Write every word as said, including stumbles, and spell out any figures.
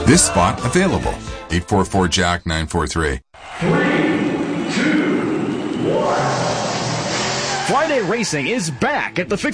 This spot available. eight four four Jack nine four three. Friday Racing is back at the Fix